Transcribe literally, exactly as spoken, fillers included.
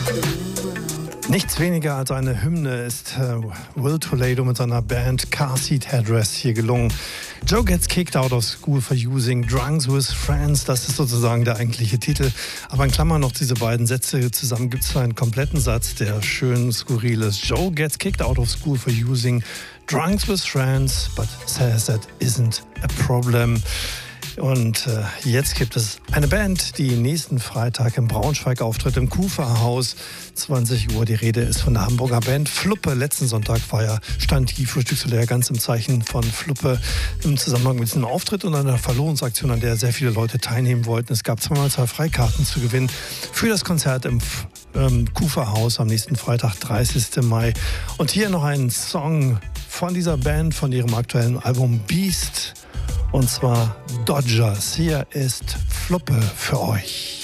Nichts weniger als eine Hymne ist äh, Will Toledo mit seiner Band Car Seat Headrest hier gelungen. Joe gets kicked out of school for using drunks with friends, das ist sozusagen der eigentliche Titel. Aber in Klammern noch diese beiden Sätze zusammen gibt es einen kompletten Satz, der schön skurril ist. Joe gets kicked out of school for using drunks with friends, but says that isn't a problem. Und äh, jetzt gibt es eine Band, die nächsten Freitag im Braunschweig auftritt, im Kufa-Haus, zwanzig Uhr. Die Rede ist von der Hamburger Band Fluppe. Letzten Sonntag war ja, stand die Frühstücksleer ganz im Zeichen von Fluppe im Zusammenhang mit diesem Auftritt und einer Verlosungsaktion, an der sehr viele Leute teilnehmen wollten. Es gab zweimal zwei Freikarten zu gewinnen für das Konzert im ähm, Kufa-Haus am nächsten Freitag, dreißigsten Mai. Und hier noch ein Song von dieser Band, von ihrem aktuellen Album Beast. Und zwar Dodgers. Hier ist Fluppe für euch.